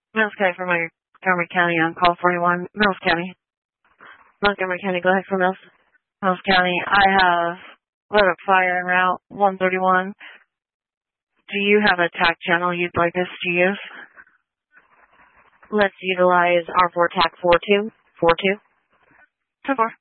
Mills County for Montgomery County on call 41. Mills County. Montgomery County, go ahead for Mills. Mills County, I have lit up fire en route 131. Do you have a TAC channel you'd like us to use? Let's utilize R4 TAC 42. 42. 10-4.